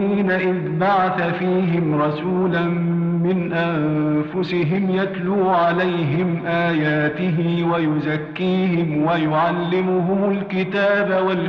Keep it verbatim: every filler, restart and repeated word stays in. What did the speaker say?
إذ بعث فيهم رسولا من أنفسهم يتلو عليهم آياته ويزكيهم ويعلمهم الكتاب والحكمة